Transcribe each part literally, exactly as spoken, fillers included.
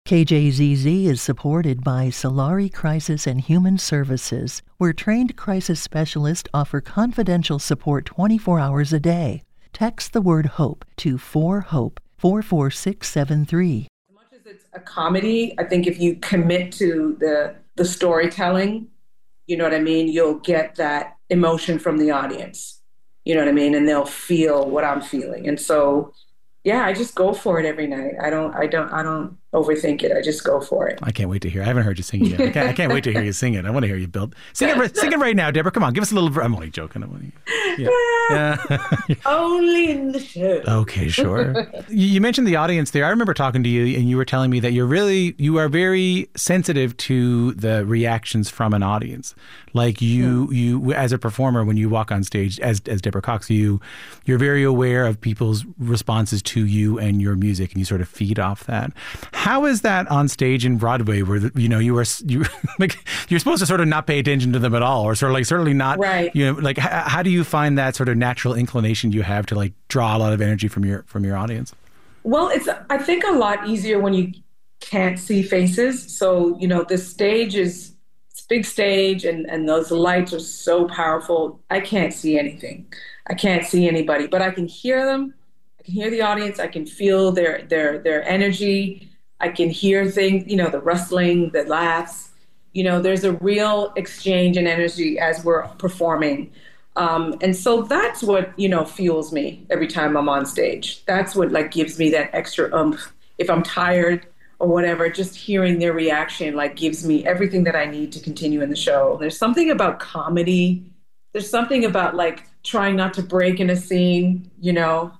K J Z Z is supported by Solari Crisis and Human Services, where trained crisis specialists offer confidential support twenty-four hours a day. Text the word HOPE to four HOPE, four four six seven three. As much as it's a comedy, I think if you commit to the, the storytelling, you know what I mean, you'll get that emotion from the audience. You know what I mean? And they'll feel what I'm feeling. And so, yeah, I just go for it every night. I don't, I don't, I don't overthink it. I just go for it. I can't wait to hear. I haven't heard you sing it yet. I can't, I can't wait to hear you sing it. I want to hear you build. Sing it, sing it right now, Deborah. Come on, give us a little. I'm only joking. I'm only, yeah. yeah. Only in the show. Okay, sure. You mentioned the audience there. I remember talking to you, and you were telling me that you're really, you are very sensitive to the reactions from an audience. Like you, yeah. you as a performer, when you walk on stage, as as Deborah Cox, you, you're very aware of people's responses to you and your music, and you sort of feed off that. How is that on stage in Broadway, where you know you are you like you're supposed to sort of not pay attention to them at all, or sort of like certainly not, right? You know, like h- how do you find that sort of natural inclination you have to like draw a lot of energy from your from your audience? Well, it's I think a lot easier when you can't see faces. So you know, the stage is it's a big stage, and and those lights are so powerful. I can't see anything. I can't see anybody, but I can hear them. I can hear the audience. I can feel their their their energy. I can hear things, you know, the rustling, the laughs. You know, there's a real exchange in energy as we're performing. Um, and so that's what, you know, fuels me every time I'm on stage. That's what like gives me that extra oomph. If I'm tired or whatever, just hearing their reaction like gives me everything that I need to continue in the show. There's something about comedy. There's something about like trying not to break in a scene, you know,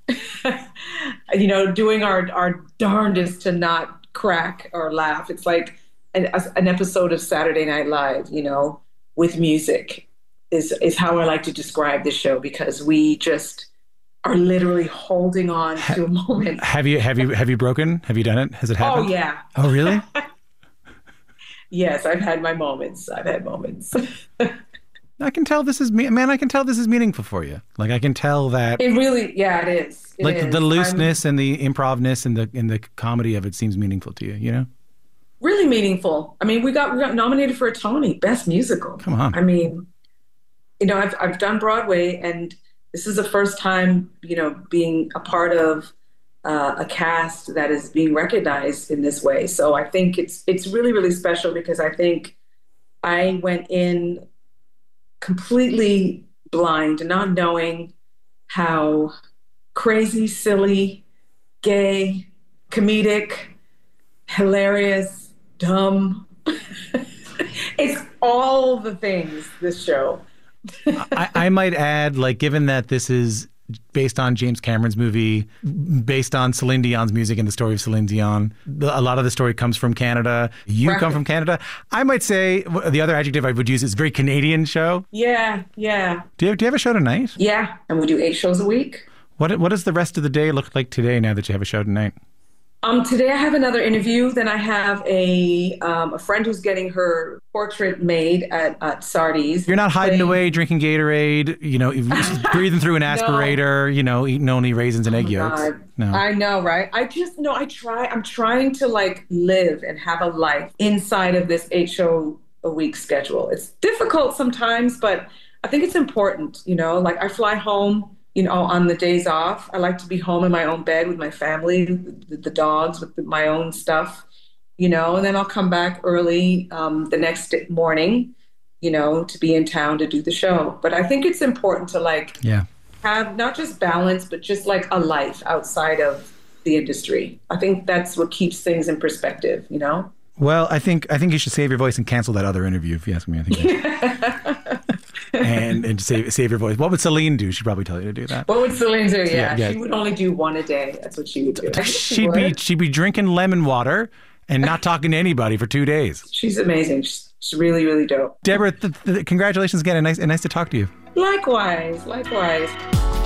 you know, doing our, our darndest to not crack or laugh. It's like an, an episode of Saturday Night Live, you know, with music is, is how I like to describe the show, because we just are literally holding on to a moment. Have you, have you, have you broken? Have you done it? Has it happened? Oh, yeah. Oh, really? Yes, I've had my moments. I've had moments. I can tell this is me, man. I can tell this is meaningful for you. Like I can tell that it really, yeah, it is. It like is. the looseness I'm, and the improvness and the and the comedy of it seems meaningful to you. You know, really meaningful. I mean, we got we got nominated for a Tony, Best Musical. Come on. I mean, you know, I've I've done Broadway, and this is the first time, you know, being a part of uh, a cast that is being recognized in this way. So I think it's it's really really special, because I think I went in completely blind, not knowing how crazy, silly, gay, comedic, hilarious, dumb. It's all the things, this show. I, I might add, like, given that this is based on James Cameron's movie, based on Celine Dion's music and the story of Celine Dion, the, a lot of the story comes from Canada. You right. come from Canada. I might say the other adjective I would use is very Canadian show. Yeah, yeah. Do you, do you have a show tonight? Yeah, and we do eight shows a week. What What does the rest of the day look like today now that you have a show tonight? Um, today I have another interview. Then I have a um, a friend who's getting her portrait made at, at Sardi's. You're not hiding away drinking Gatorade, you know, breathing through an aspirator, no. you know, eating only raisins and egg oh yolks. God. No, I know, right? I just no. I try. I'm trying to like live and have a life inside of this eight show a week schedule. It's difficult sometimes, but I think it's important. You know, like I fly home. You know, on the days off, I like to be home in my own bed with my family, the, the dogs, with my own stuff, you know, and then I'll come back early um, the next morning, you know, to be in town to do the show. But I think it's important to like yeah. have not just balance, but just like a life outside of the industry. I think that's what keeps things in perspective, you know? Well, I think I think you should save your voice and cancel that other interview, if you ask me. I think and and save save your voice. What would Celine do? She'd probably tell you to do that. What would Celine do? Yeah, yeah, yeah. She would only do one a day. That's what she would do. She'd she be would. she'd be drinking lemon water and not talking to anybody for two days. She's amazing. She's, she's really, really dope. Deborah, th- th- congratulations again, and nice and nice to talk to you. Likewise, likewise.